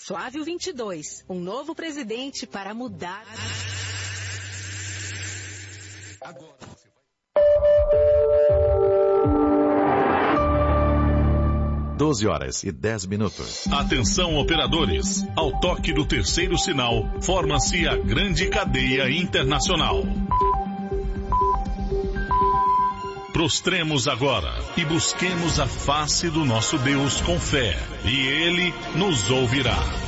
Flávio 22, um novo presidente para mudar. Agora você vai... 12h10. Atenção, operadores. Ao toque do terceiro sinal, forma-se a grande cadeia internacional. Prostremos agora e busquemos a face do nosso Deus com fé, e Ele nos ouvirá.